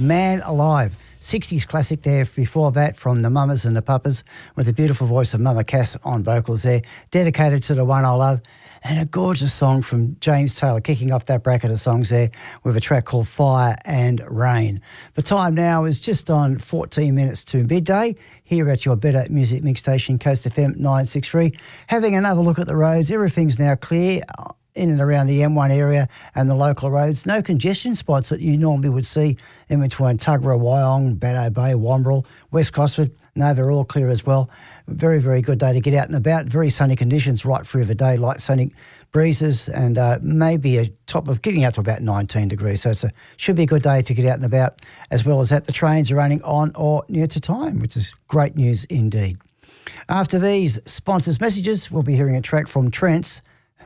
Man Alive. 60s classic there before that from the Mamas and the Papas with the beautiful voice of Mama Cass on vocals there, dedicated to the one I love. And a gorgeous song from James Taylor, kicking off that bracket of songs there with a track called Fire and Rain. The time now is just on 14 minutes to midday here at your Better Music Mix station, Coast FM 963. Having another look at the roads, everything's now clear in and around the M1 area and the local roads. No congestion spots that you normally would see in between Tuggerah, Wyong, Banno Bay, Wamberal, West Gosford. No, they're all clear as well. Very, very good day to get out and about. Very sunny conditions right through the day, light sunny breezes, and maybe a top of getting out to about 19 degrees. So should be a good day to get out and about, as well as that the trains are running on or near to time, which is great news indeed. After these sponsors' messages, we'll be hearing a track from Terence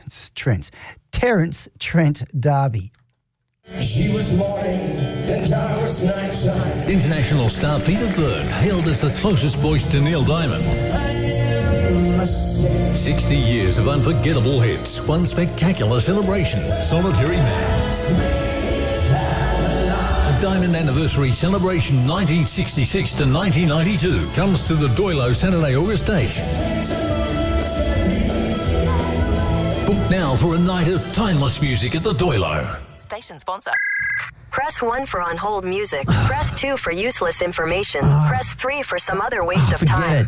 Trent D'Arby. She was morning and I was nighttime. International star Peter Byrne hailed as the closest voice to Neil Diamond. 60 years of unforgettable hits, one spectacular celebration, Solitary Man. A Diamond Anniversary Celebration 1966 to 1992 comes to the Doilo Saturday, August 8. Book now for a night of timeless music at the Doilo. Station sponsor. Press 1 for on hold music. Press 2 for useless information. Press 3 for some other waste of time.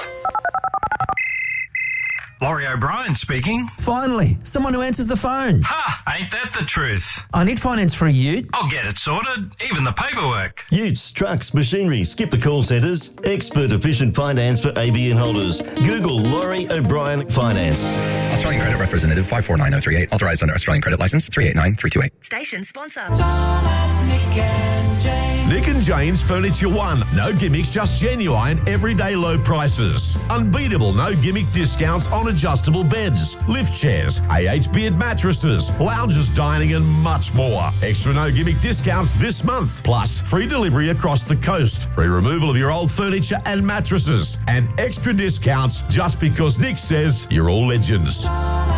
Laurie O'Brien speaking. Finally, someone who answers the phone. Ha! Ain't that the truth? I need finance for a ute. I'll get it sorted, even the paperwork. Utes, trucks, machinery, skip the call centres. Expert efficient finance for ABN holders. Google Laurie O'Brien Finance. Australian Credit Representative 549038. Authorised under Australian Credit Licence 389328. Station sponsor. Nick and Jane's Furniture One. No gimmicks, just genuine, everyday low prices. Unbeatable no gimmick discounts on adjustable beds, lift chairs, AH beard mattresses, lounges, dining and much more. Extra no gimmick discounts this month. Plus, free delivery across the coast. Free removal of your old furniture and mattresses. And extra discounts just because Nick says you're all legends.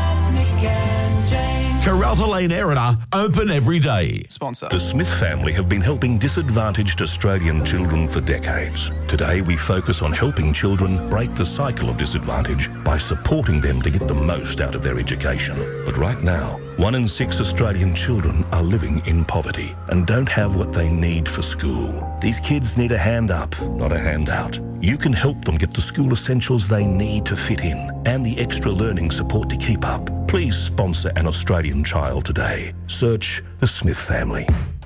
Caralta Lane Erina, open every day. Sponsor. The Smith family have been helping disadvantaged Australian children for decades. Today we focus on helping children break the cycle of disadvantage by supporting them to get the most out of their education. But right now, 1 in 6 Australian children are living in poverty and don't have what they need for school. These kids need a hand up, not a handout. You can help them get the school essentials they need to fit in and the extra learning support to keep up. Please sponsor an Australian child today. Search the Smith family.